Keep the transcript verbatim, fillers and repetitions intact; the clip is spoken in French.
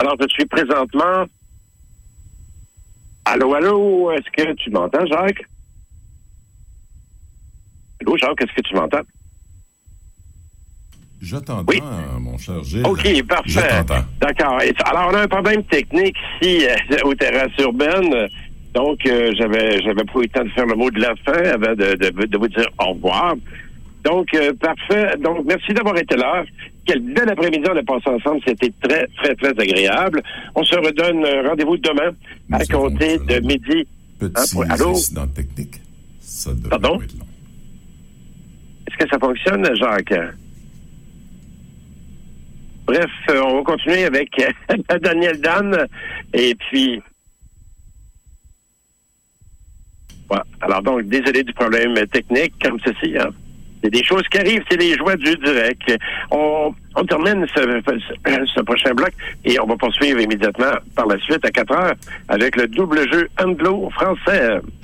Alors, je suis présentement... Allô, allô, est-ce que tu m'entends, Jacques? Allô, Jacques, est-ce que tu m'entends? Je t'entends, oui. mon cher Gilles. OK, parfait. Je t'entends. D'accord. Alors, on a un problème technique ici, euh, aux terrasses urbaines. Donc, euh, j'avais j'avais pas eu le temps de faire le mot de la fin avant de, de, de vous dire au revoir. Donc, euh, parfait. Donc, merci d'avoir été là. Quel bel après-midi on a passé ensemble. C'était très, très, très agréable. On se redonne rendez-vous demain Nous à compter de midi. Petit hein, pour... Allô? incident technique. Ça Pardon? Être long. Est-ce que ça fonctionne, Jacques? Bref, euh, on va continuer avec euh, Daniel Dan. Et puis... Ouais. Alors donc, désolé du problème technique, comme ceci, hein. C'est des choses qui arrivent, c'est les joies du direct. On, on termine ce, ce, ce prochain bloc et on va poursuivre immédiatement par la suite à quatre heures avec le double jeu anglo-français.